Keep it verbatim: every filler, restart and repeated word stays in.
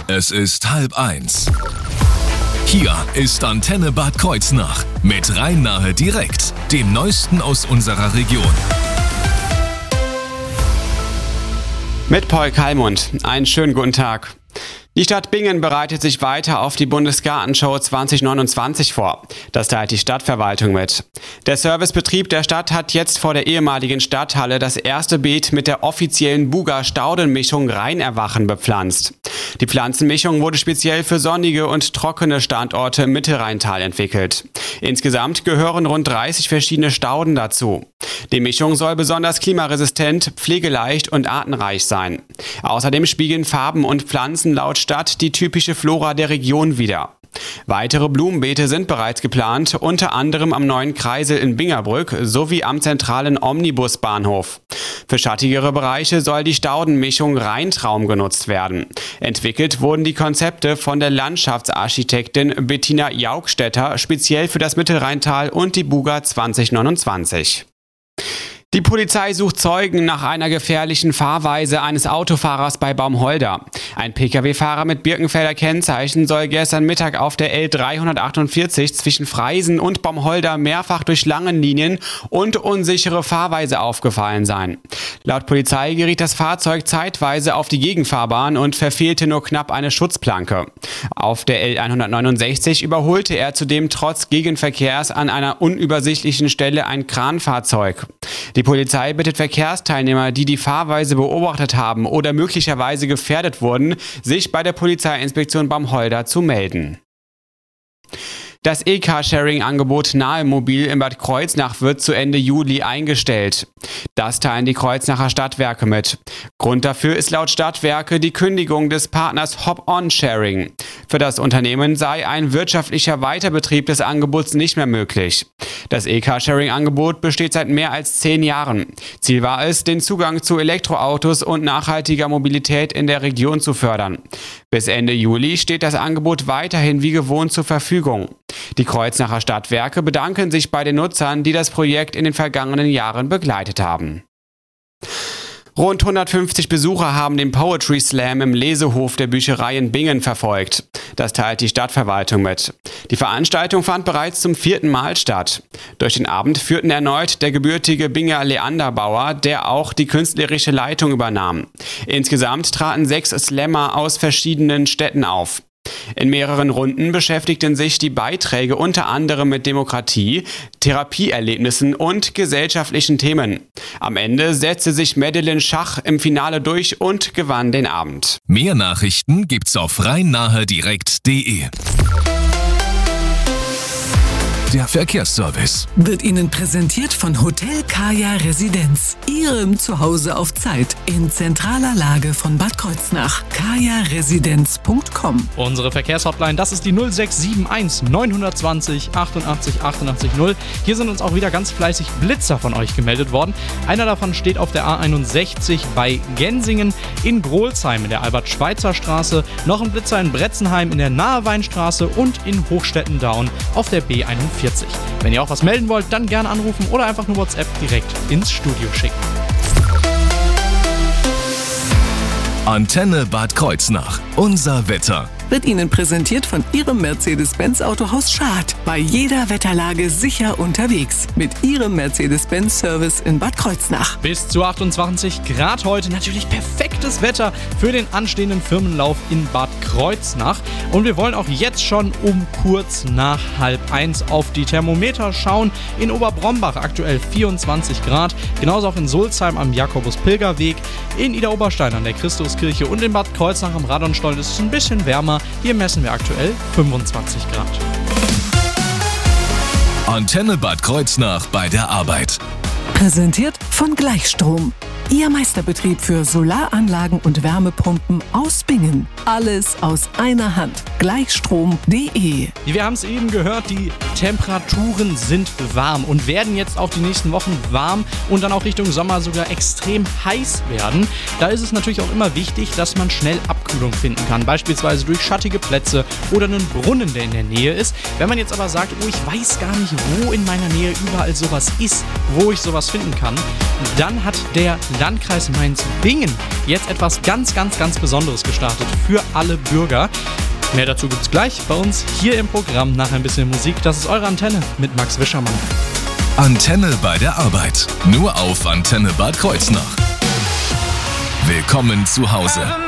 Es ist halb eins. Hier ist Antenne Bad Kreuznach mit Rhein-Nahe direkt, dem Neuesten aus unserer Region. Mit Paul Kalmund. Einen schönen guten Tag. Die Stadt Bingen bereitet sich weiter auf die Bundesgartenshow zwanzig neunundzwanzig vor. Das teilt die Stadtverwaltung mit. Der Servicebetrieb der Stadt hat jetzt vor der ehemaligen Stadthalle das erste Beet mit der offiziellen Buga-Staudenmischung Rheinerwachen bepflanzt. Die Pflanzenmischung wurde speziell für sonnige und trockene Standorte im Mittelrheintal entwickelt. Insgesamt gehören rund dreißig verschiedene Stauden dazu. Die Mischung soll besonders klimaresistent, pflegeleicht und artenreich sein. Außerdem spiegeln Farben und Pflanzen laut Stadt die typische Flora der Region wider. Weitere Blumenbeete sind bereits geplant, unter anderem am neuen Kreisel in Bingerbrück sowie am zentralen Omnibusbahnhof. Für schattigere Bereiche soll die Staudenmischung Rheintraum genutzt werden. Entwickelt wurden die Konzepte von der Landschaftsarchitektin Bettina Jaugstetter speziell für das Mittelrheintal und die Buga zwanzig neunundzwanzig. Die Polizei sucht Zeugen nach einer gefährlichen Fahrweise eines Autofahrers bei Baumholder. Ein Pkw-Fahrer mit Birkenfelder Kennzeichen soll gestern Mittag auf der L dreihundertachtundvierzig zwischen Freisen und Baumholder mehrfach durch Schlangenlinien und unsichere Fahrweise aufgefallen sein. Laut Polizei geriet das Fahrzeug zeitweise auf die Gegenfahrbahn und verfehlte nur knapp eine Schutzplanke. Auf der L hundertneunundsechzig überholte er zudem trotz Gegenverkehrs an einer unübersichtlichen Stelle ein Kranfahrzeug. Die Polizei bittet Verkehrsteilnehmer, die die Fahrweise beobachtet haben oder möglicherweise gefährdet wurden, sich bei der Polizeiinspektion Baumholder zu melden. Das E-Carsharing-Angebot Nahemobil in Bad Kreuznach wird zu Ende Juli eingestellt. Das teilen die Kreuznacher Stadtwerke mit. Grund dafür ist laut Stadtwerke die Kündigung des Partners Hop-on-Sharing. Für das Unternehmen sei ein wirtschaftlicher Weiterbetrieb des Angebots nicht mehr möglich. Das E-Carsharing-Angebot besteht seit mehr als zehn Jahren. Ziel war es, den Zugang zu Elektroautos und nachhaltiger Mobilität in der Region zu fördern. Bis Ende Juli steht das Angebot weiterhin wie gewohnt zur Verfügung. Die Kreuznacher Stadtwerke bedanken sich bei den Nutzern, die das Projekt in den vergangenen Jahren begleitet haben. Rund hundertfünfzig Besucher haben den Poetry Slam im Lesehof der Bücherei in Bingen verfolgt. Das teilt die Stadtverwaltung mit. Die Veranstaltung fand bereits zum vierten Mal statt. Durch den Abend führten erneut der gebürtige Binger Leander Bauer, der auch die künstlerische Leitung übernahm. Insgesamt traten sechs Slammer aus verschiedenen Städten auf. In mehreren Runden beschäftigten sich die Beiträge unter anderem mit Demokratie, Therapieerlebnissen und gesellschaftlichen Themen. Am Ende setzte sich Madeleine Schach im Finale durch und gewann den Abend. Mehr Nachrichten gibt's auf rhein-nahe direkt punkt de. Der Verkehrsservice wird Ihnen präsentiert von Hotel Kaya Residenz, Ihrem Zuhause auf Zeit, in zentraler Lage von Bad Kreuznach. kaya residenz punkt com. Unsere Verkehrshotline, das ist die null sechs sieben eins neun zwei null achtundachtzig achtundachtzig null. Hier sind uns auch wieder ganz fleißig Blitzer von euch gemeldet worden. Einer davon steht auf der A einundsechzig bei Gensingen, in Grolsheim in der Albert-Schweitzer-Straße, noch ein Blitzer in Bretzenheim in der Naheweinstraße und in Hochstettendaun auf der B einundvierzig. Wenn ihr auch was melden wollt, dann gerne anrufen oder einfach nur WhatsApp direkt ins Studio schicken. Antenne Bad Kreuznach. Unser Wetter. Wird Ihnen präsentiert von Ihrem Mercedes-Benz Autohaus Schad. Bei jeder Wetterlage sicher unterwegs. Mit Ihrem Mercedes-Benz-Service in Bad Kreuznach. Bis zu achtundzwanzig Grad heute. Natürlich perfektes Wetter für den anstehenden Firmenlauf in Bad Kreuznach. Und wir wollen auch jetzt schon um kurz nach halb eins auf die Thermometer schauen. In Oberbrombach aktuell vierundzwanzig Grad. Genauso auch in Sulzheim am Jakobus-Pilger-Weg. In Idar-Oberstein an der Christuskirche und in Bad Kreuznach am Radonstollen ist es ein bisschen wärmer. Hier messen wir aktuell fünfundzwanzig Grad. Antenne Bad Kreuznach bei der Arbeit. Präsentiert von Gleichstrom. Ihr Meisterbetrieb für Solaranlagen und Wärmepumpen aus Bingen. Alles aus einer Hand. Gleichstrom punkt de. Wir haben es eben gehört, die Temperaturen sind warm und werden jetzt auch die nächsten Wochen warm und dann auch Richtung Sommer sogar extrem heiß werden. Da ist es natürlich auch immer wichtig, dass man schnell abkühlt. Abkühlung finden kann, beispielsweise durch schattige Plätze oder einen Brunnen, der in der Nähe ist. Wenn man jetzt aber sagt, oh, ich weiß gar nicht, wo in meiner Nähe überall sowas ist, wo ich sowas finden kann, dann hat der Landkreis Mainz-Bingen jetzt etwas ganz, ganz, ganz Besonderes gestartet für alle Bürger. Mehr dazu gibt's gleich bei uns hier im Programm nach ein bisschen Musik. Das ist eure Antenne mit Max Wischermann. Antenne bei der Arbeit. Nur auf Antenne Bad Kreuznach. Willkommen zu Hause.